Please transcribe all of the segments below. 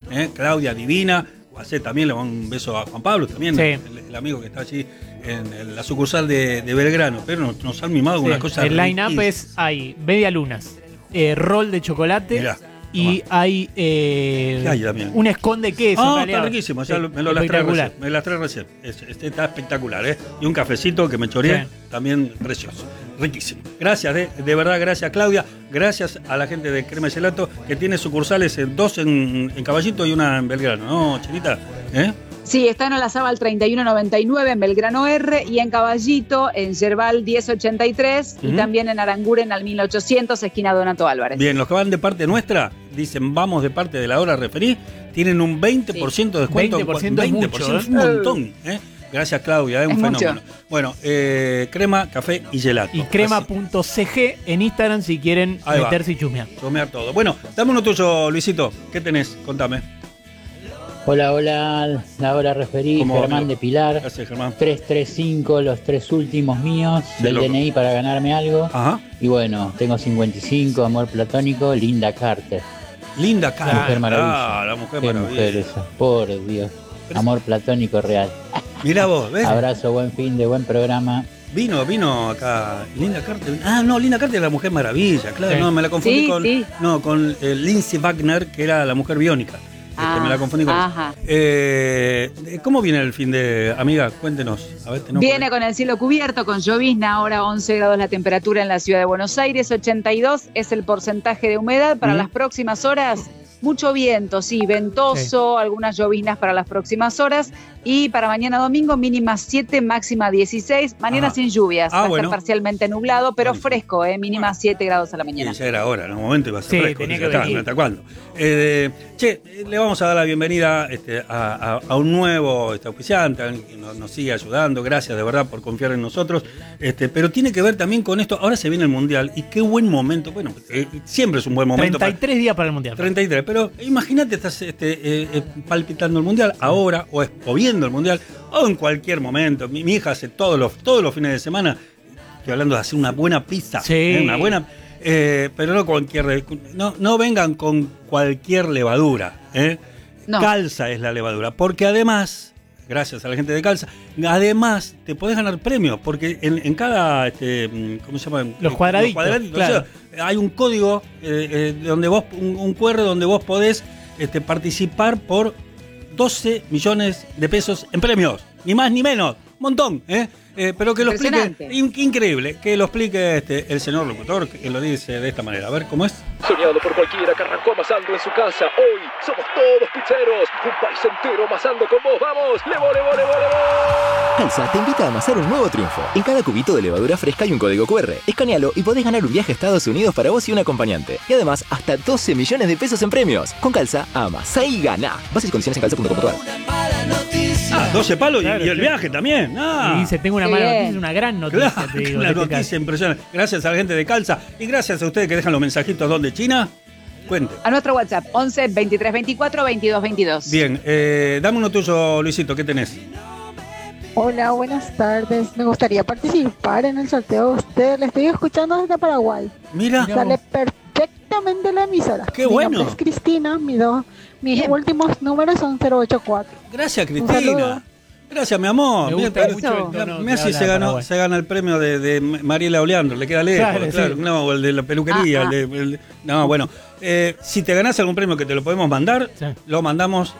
Claudia divina. También le mando un beso a Juan Pablo, también, sí. el amigo que está allí en la sucursal de Belgrano. Pero nos han mimado una cosa. El line-up hay media lunas, rol de chocolate. Mirá. Y hay un esconde queso. Está riquísimo, ya me las trae recién. Está espectacular, Y un cafecito que me choreé, también precioso. Riquísimo. Gracias, de verdad, gracias Claudia. Gracias a la gente de Crema y Gelato, que tiene sucursales, 2 en Caballito y una en Belgrano, ¿no, Chinita? Sí, está en Olazábal 3199 en Belgrano R y en Caballito en Yerbal 1083 y también en Aranguren al 1800, esquina Donato Álvarez. Bien, los que van de parte nuestra, dicen vamos de parte de la hora referí, tienen un 20% de descuento. 20% es mucho, es un montón. Gracias Claudia, un fenómeno. Mucho. Bueno, crema, café y gelato. Y crema.cg en Instagram si quieren meterse y chusmear. Chusmear todo. Bueno, dame uno tuyo, Luisito. ¿Qué tenés? Contame. Hola, la hora referí, Germán de Pilar. Gracias, Germán. 335, los 3 últimos míos del DNI para ganarme algo. Ajá. Y bueno, tengo 55, amor platónico, Linda Carter. Linda Carter. Mujer maravilla. La mujer Qué maravilla. mujer esa, por Dios. Amor platónico real. Mirá vos, ¿ves? Abrazo, buen fin de buen programa. Vino acá Linda Carter. Linda Carter es la Mujer Maravilla, claro. Sí. No, me la confundí con Lindsay Wagner, que era la Mujer Biónica. Me la confundí con eso. ¿Cómo viene el fin de amiga? Cuéntenos. A ver, viene con el cielo cubierto, con llovizna, ahora 11 grados la temperatura en la ciudad de Buenos Aires, 82 es el porcentaje de humedad para las próximas horas. Mucho viento, ventoso, algunas lloviznas para las próximas horas. Y para mañana domingo, mínima 7, máxima 16. Mañana sin lluvias, va a estar parcialmente nublado, pero fresco, mínima 7 grados a la mañana. Y ya era hora, en un momento iba a ser fresco. Tenía que venir. ¿Hasta cuándo? Le vamos a dar la bienvenida a un nuevo auspiciante que nos sigue ayudando. Gracias de verdad por confiar en nosotros. Pero tiene que ver también con esto. Ahora se viene el Mundial y qué buen momento. Bueno, siempre es un buen momento. 33 días para el Mundial. 33, pero imagínate, estás palpitando el Mundial ahora o viendo el Mundial o en cualquier momento. Mi hija hace todos los fines de semana, estoy hablando de hacer una buena pizza, una buena, pero no cualquier, no vengan con cualquier levadura, No. Calza es la levadura, porque además, gracias a la gente de Calza, además te podés ganar premios, porque en cada, ¿cómo se llama? Los cuadraditos, claro. O sea, hay un código donde vos, un QR donde vos podés participar por 12 millones de pesos en premios, ni más ni menos, un montón, pero que lo explique, increíble, que lo explique el señor locutor, que lo dice de esta manera. A ver, ¿cómo es? Soñado por cualquiera que arrancó amasando en su casa. Hoy somos todos pizzeros, un país entero amasando con vos. ¡Vamos! ¡Levo! Calza te invita a amasar un nuevo triunfo. En cada cubito de levadura fresca hay un código QR. Escanealo y podés ganar un viaje a Estados Unidos para vos y un acompañante. Y además, hasta 12 millones de pesos en premios. Con Calza, amasá y gana. Bases y condiciones en calza.com.ar. 12 palos, claro, y el viaje también. Y dice, tengo una mala noticia, una gran noticia. Claro, te digo, una noticia impresionante. Gracias a la gente de Calza y gracias a ustedes que dejan los mensajitos donde China. Cuente. A nuestro WhatsApp, 11 23 24 22 22. Bien, dame uno tuyo, Luisito, ¿qué tenés? Hola, buenas tardes. Me gustaría participar en el sorteo de ustedes. Le estoy escuchando desde Paraguay. Mira. Sale perfectamente la emisora. Qué bueno. Mi nombre es Cristina, mis últimos números son 084. Gracias, Cristina. Gracias, mi amor. Me gusta mucho el tono que Messi habla se gana el premio de Mariela Oleandro. Le queda lejos, claro. Sí. No, el de la peluquería. No, bueno. Si te ganás algún premio que te lo podemos mandar, lo mandamos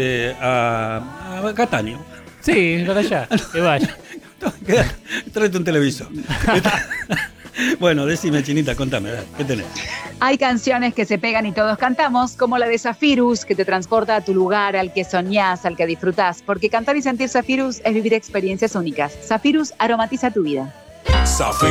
a Cataño. Sí, para allá. Que vaya. Tráete un televisor. Bueno, decime, Chinita, contame, ¿qué tenés? Hay canciones que se pegan y todos cantamos, como la de Zafirus, que te transporta a tu lugar, al que soñás, al que disfrutás, porque cantar y sentir Zafirus es vivir experiencias únicas. Zafirus aromatiza tu vida. Zafirus.